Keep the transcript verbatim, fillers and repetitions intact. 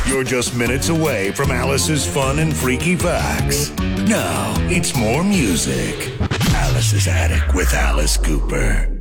You're just minutes away from Alice's fun and freaky facts. Now, it's more music. Alice's Attic with Alice Cooper.